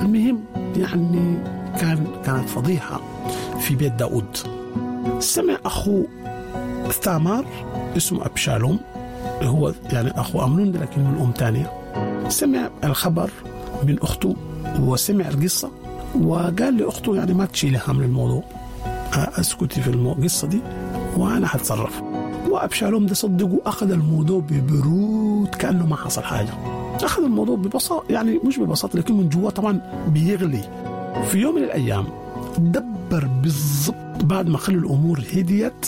المهم يعني كانت فضيحة في بيت داود. سمع أخوه ثامار اسمه أبشالوم، هو يعني أخو أمنون لكن من أم تانية، سمع الخبر من أخته وسمع القصة وقال لأخته يعني ما تشيلي هم الموضوع، أسكتي في القصة دي وأنا هتصرف. وأبشالوم ده صدقه، أخذ الموضوع ببرود كأنه ما حصل حاجة، أخذ الموضوع ببساطة، يعني مش ببساطة لكن من جوا طبعا بيغلي. في يوم من الأيام دبر بالضبط بعد ما خلوا الأمور هديت،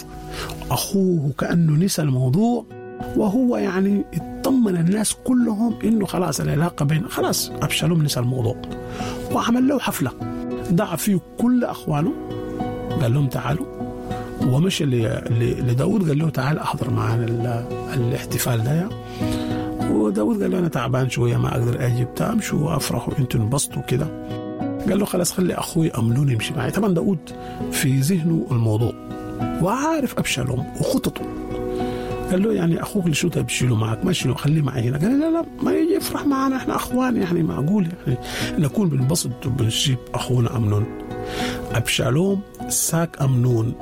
أخوه كأنه نسى الموضوع، وهو يعني اطمن الناس كلهم إنه خلاص العلاقة بين خلاص أبشالوم نسى الموضوع، وعمل له حفلة دعا فيه كل أخوانه، قال لهم تعالوا، ومشي لداود قال له تعال أحضر معنا الاحتفال ده. وداود قال له أنا تعبان شوية ما أقدر أجيب، تمشوا وأفرحوا أنتوا انبسطوا كده. قال له خلاص خلي أخوي أمنون يمشي معي. طبعا داود في ذهنه الموضوع وعارف أبشالوم وخططه، قال له يعني أخوك اللي شو تبشيله معك، ما شيله خليه معي هنا. قال لا ما يجي يفرح معنا، إحنا أخوان يعني معقول يعني نكون بنبسط وبنجيب أخونا أمنون. أبشالوم ساك أمنون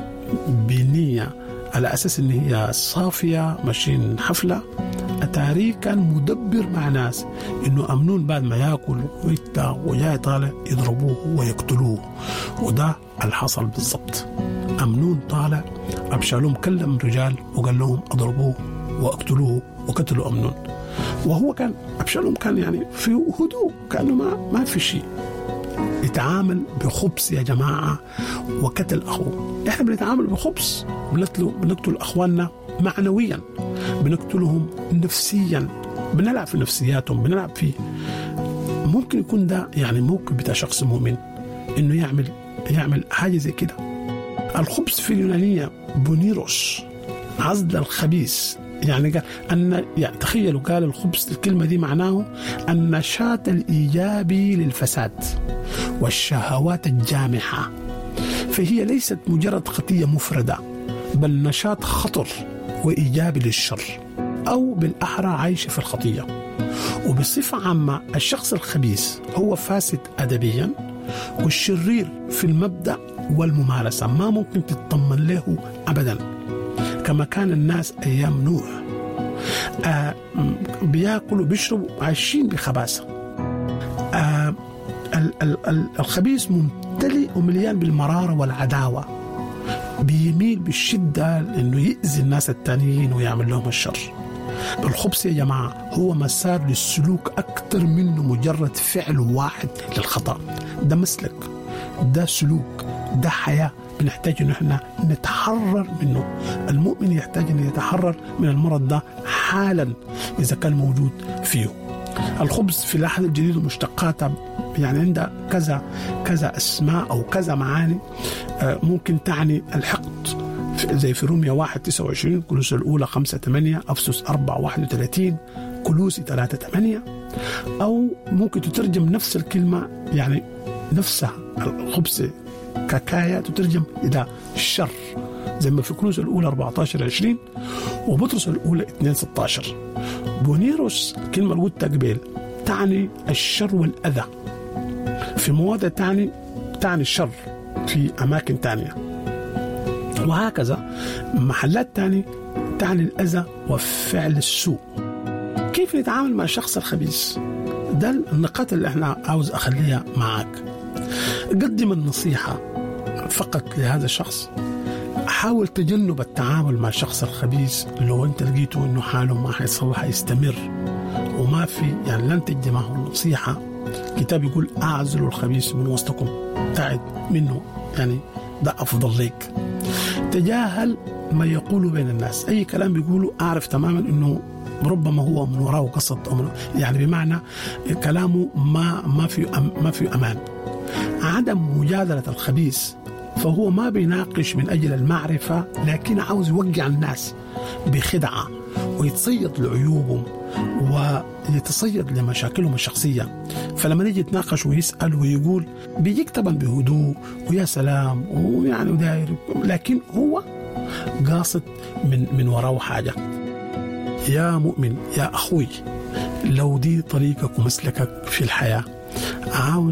بنية على أساس إن هي صافية ماشيين حفلة، أتاري كان مدبر مع ناس إنه أمنون بعد ما يأكل ويتاع وجاي طالع يضربوه ويقتلوه، وده الحصل بالضبط. أمنون طالع، أبشالوم كلم رجال وقال لهم أضربوه وأقتلوه وقتلوا أمنون، وهو كان أبشالوم كان يعني في هدوء كأنه ما في شيء، يتعامل بخبث يا جماعة وقتل أخوه. إحنا بنتعامل بخبث، بنقتل أخواننا معنويا، بنقتلهم نفسيا، بنلعب في نفسياتهم، بنلعب فيه. ممكن يكون ده يعني موقف بتاع شخص مؤمن إنه يعمل حاجة زي كده. الخبث في اليونانية بونيروس، عزل الخبيث، يعني قال أن يعني تخيلوا قال الخبث الكلمة دي معناه النشاط الإيجابي للفساد والشهوات الجامحة، فهي ليست مجرد خطية مفردة بل نشاط خطر وإيجابي للشر، أو بالأحرى عايش في الخطية. وبصفة عامة الشخص الخبيث هو فاسد أدبيا والشرير في المبدأ والممارسة، ما ممكن تطمن له أبدا. كما كان الناس أيام نوح بياكلوا بيشربوا عايشين بخباثة. الخبيث ممتلئ ومليان بالمرارة والعداوة، بيميل بالشدة لأنه يأذي الناس التانيين ويعمل لهم الشر. الخبث يا جماعة هو مسار للسلوك أكثر منه مجرد فعل واحد للخطأ، ده مسلك، ده سلوك، ده حياة بنحتاج أن احنا نتحرر منه. المؤمن يحتاج أن يتحرر من المرض ده حالا إذا كان موجود فيه. الخبث في العهد الجديد ومشتقاتها يعني عندها كذا أسماء أو كذا معاني. ممكن تعني الحقد زي في روميا 1:29، كولوس الأولى 5:8، أفسس 4:31، كولوسي 3:8. أو ممكن تترجم نفس الكلمة يعني نفسها الخبث ككاية تترجم إلى الشر زي ما في كولوس الأولى 14:20 وبطرس الأولى 2:16. بونيروس الكلمة اللي قلتها قبل تعني الشر والأذى، في مواد تعني الشر في أماكن تانية، وهكذا محلات تاني تعني الأذى وفعل السوء. كيف نتعامل مع الشخص الخبيث؟ ده النقاط اللي احنا عاوز أخليها معاك. قدم النصيحة فقط لهذا الشخص، حاول تجنب التعامل مع الشخص الخبيث لو انت لقيته انه حاله ما حيصلح يستمر وما في يعني لن تجد معه النصيحة. كتاب يقول أعزلوا الخبيث من وسطكم، ابتعد منه، يعني ده أفضل لك. تجاهل ما يقوله بين الناس، أي كلام بيقوله أعرف تماما أنه ربما هو من وراءه قصد، يعني بمعنى كلامه ما في أمان. عدم مجادلة الخبيث، فهو ما بيناقش من أجل المعرفة لكن عاوز يوقع الناس بخدعة ويتصيد لعيوبهم ويتصيد لمشاكلهم الشخصية. فلما يجي يتناقش ويسأل ويقول بيجيك طبعا بهدوء ويا سلام ويعني وداير، لكن هو قاصد من وراءه حاجة. يا مؤمن يا أخوي، لو دي طريقك ومسلكك في الحياة، عاوز